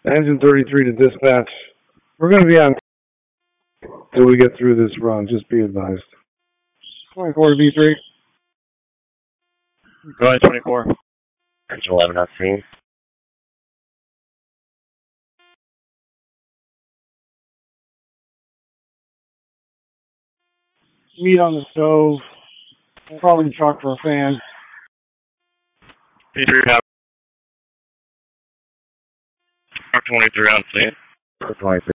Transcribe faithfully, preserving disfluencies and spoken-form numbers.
Engine thirty-three to dispatch. We're going to be on till we get through this run. Just be advised. twenty-four to B three. Go ahead, twenty-four. Engine eleven on scene. Meat on the stove. Probably the truck for a fan. B three, have twenty-three on scene. twenty-three.